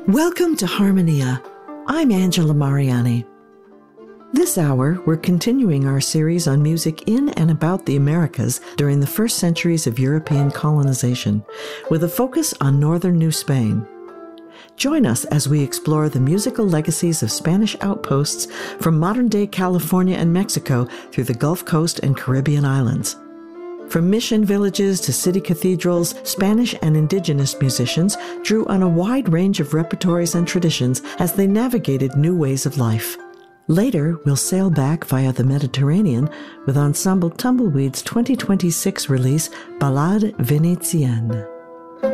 Welcome to Harmonia. I'm Angela Mariani. This hour, we're continuing our series on music in and about the Americas during the first centuries of European colonization, with a focus on northern New Spain. Join us as we explore the musical legacies of Spanish outposts from modern-day California and Mexico through the Gulf Coast and Caribbean islands. From mission villages to city cathedrals, Spanish and indigenous musicians drew on a wide range of repertories and traditions as they navigated new ways of life. Later, we'll sail back via the Mediterranean with Ensemble Tumbleweed's 2026 release, Ballade Vénitienne.